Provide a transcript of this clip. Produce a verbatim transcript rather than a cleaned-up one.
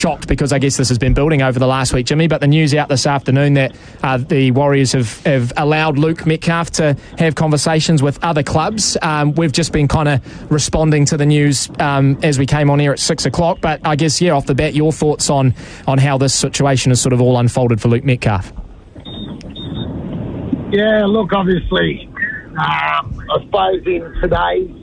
shocked because I guess this has been building over the last week, Jimmy, but the news out this afternoon that uh, the Warriors have, have allowed Luke Metcalf to have conversations with other clubs. Um, we've just been kind of responding to the news um, as we came on here at six o'clock, but I guess, yeah, off the bat, your thoughts on, on how this situation has sort of all unfolded for Luke Metcalf. Yeah, look, obviously, um, I suppose in today's